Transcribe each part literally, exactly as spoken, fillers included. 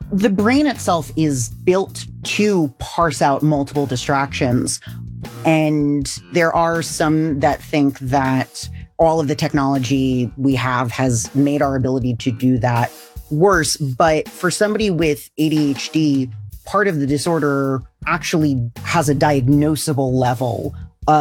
The brain itself is built to parse out multiple distractions. And there are some that think that all of the technology we have has made our ability to do that worse. But for somebody with A D H D, part of the disorder actually has a diagnosable level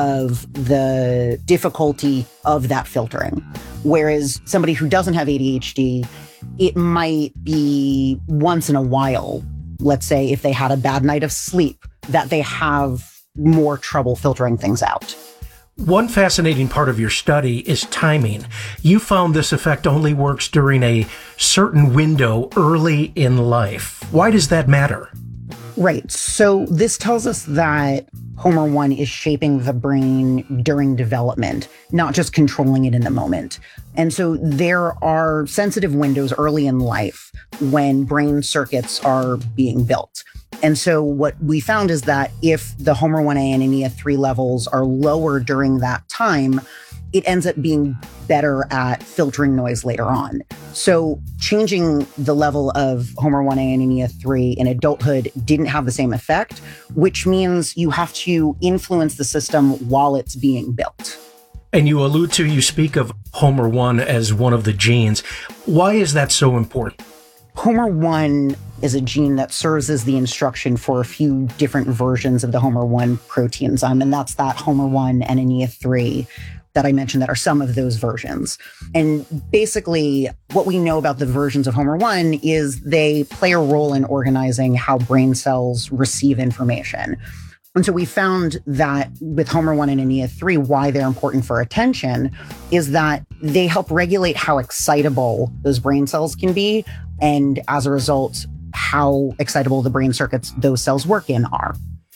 of the difficulty of that filtering. Whereas somebody who doesn't have A D H D, it might be once in a while, let's say if they had a bad night of sleep, that they have more trouble filtering things out. One fascinating part of your study is timing. You found this effect only works during a certain window early in life. Why does that matter? Right. So this tells us that Homer one is shaping the brain during development, not just controlling it in the moment. And so there are sensitive windows early in life when brain circuits are being built. And so what we found is that if the Homer one A and N E A three levels are lower during that time, it ends up being better at filtering noise later on. So changing the level of Homer one A and N E A three in adulthood didn't have the same effect, which means you have to influence the system while it's being built. And you allude to, you speak of Homer one as one of the genes. Why is that so important? Homer one is a gene that serves as the instruction for a few different versions of the Homer one protein enzyme, and that's that Homer one and N E A three that I mentioned that are some of those versions. And basically, what we know about the versions of Homer one is they play a role in organizing how brain cells receive information. And so we found that with Homer one and N E A three, why they're important for attention is that they help regulate how excitable those brain cells can be, and as a result, how excitable the brain circuits those cells work in are.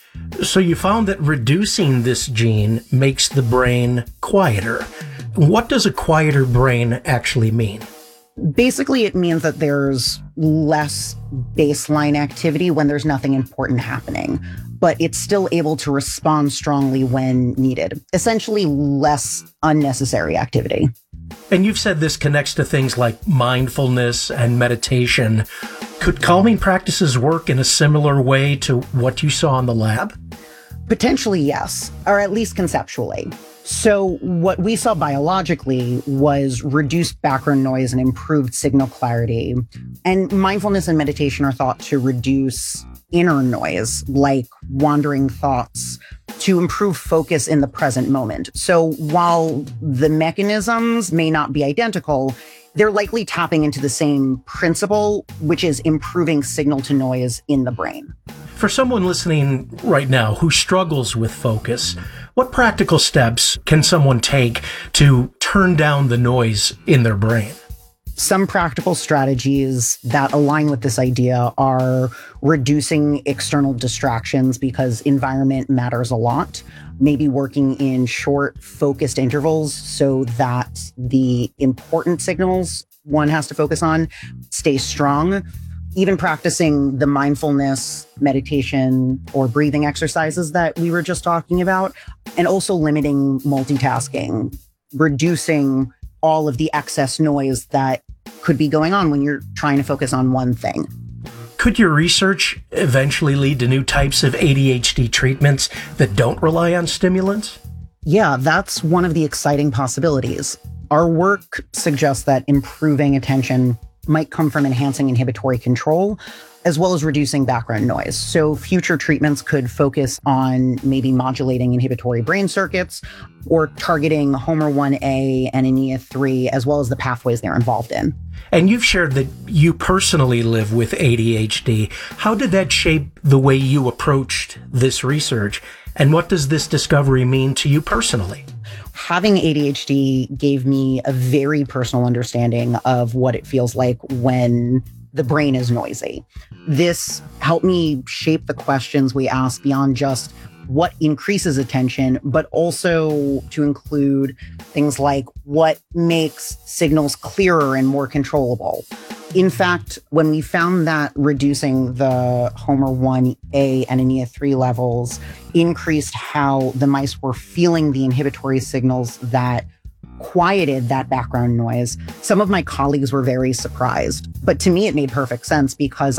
So you found that reducing this gene makes the brain quieter. What does a quieter brain actually mean? Basically, it means that there's less baseline activity when there's nothing important happening, but it's still able to respond strongly when needed. Essentially, less unnecessary activity. And you've said this connects to things like mindfulness and meditation. Could calming practices work in a similar way to what you saw in the lab? Potentially, yes, or at least conceptually. So what we saw biologically was reduced background noise and improved signal clarity. And mindfulness and meditation are thought to reduce inner noise, like wandering thoughts, to improve focus in the present moment. So while the mechanisms may not be identical, they're likely tapping into the same principle, which is improving signal to noise in the brain. For someone listening right now who struggles with focus, what practical steps can someone take to turn down the noise in their brain? Some practical strategies that align with this idea are reducing external distractions because environment matters a lot. Maybe working in short, focused intervals so that the important signals one has to focus on stay strong. Even practicing the mindfulness, meditation, or breathing exercises that we were just talking about, and also limiting multitasking, reducing all of the excess noise that could be going on when you're trying to focus on one thing. Could your research eventually lead to new types of A D H D treatments that don't rely on stimulants? Yeah, that's one of the exciting possibilities. Our work suggests that improving attention might come from enhancing inhibitory control, as well as reducing background noise. So future treatments could focus on maybe modulating inhibitory brain circuits or targeting Homer one A and N E A three, as well as the pathways they're involved in. And you've shared that you personally live with A D H D. How did that shape the way you approached this research? And what does this discovery mean to you personally? Having A D H D gave me a very personal understanding of what it feels like when the brain is noisy. This helped me shape the questions we ask beyond just what increases attention, but also to include things like what makes signals clearer and more controllable. In fact, when we found that reducing the Homer one A and N E A three levels increased how the mice were feeling the inhibitory signals that quieted that background noise, some of my colleagues were very surprised. But to me, it made perfect sense because